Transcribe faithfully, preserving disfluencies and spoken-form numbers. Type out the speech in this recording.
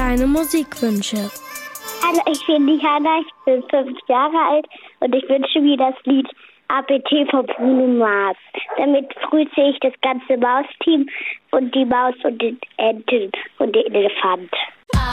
deine Musikwünsche. Hallo, ich bin die Hanna, ich bin fünf Jahre alt und ich wünsche mir das Lied A B T von Bruno Mars. Damit grüße ich das ganze Mausteam und die Maus und den Enten und den Elefant.